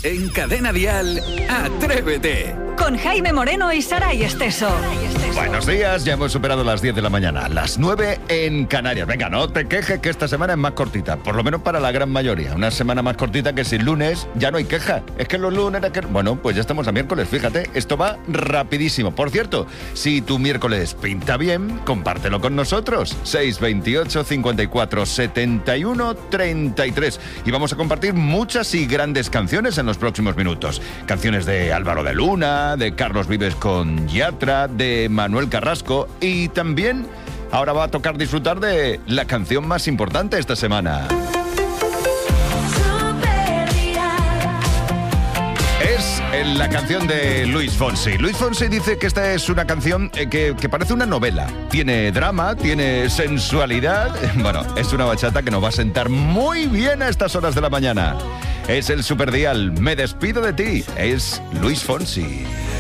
En Cadena Dial, Atrévete. Con Jaime Moreno y Saray Esteso. Buenos días, ya hemos superado las 10 de la mañana, las 9 en Canarias. Venga, no te quejes que esta semana es más cortita, por lo menos para la gran mayoría. Una semana más cortita que si el lunes ya no hay queja. Es que los lunes... Bueno, pues ya estamos a miércoles, fíjate, esto va rapidísimo. Por cierto, si tu miércoles pinta bien, compártelo con nosotros. 628 54 71 33. Y vamos a compartir muchas y grandes canciones en los próximos minutos. Canciones de Álvaro de Luna, de Carlos Vives con Yatra, de Manuel Carrasco y también ahora va a tocar disfrutar de la canción más importante esta semana. Es la canción de Luis Fonsi. Luis Fonsi dice que esta es una canción que parece una novela. Tiene drama, tiene sensualidad. Bueno, es una bachata que nos va a sentar muy bien a estas horas de la mañana. Es el Superdial. Me despido de ti. Es Luis Fonsi.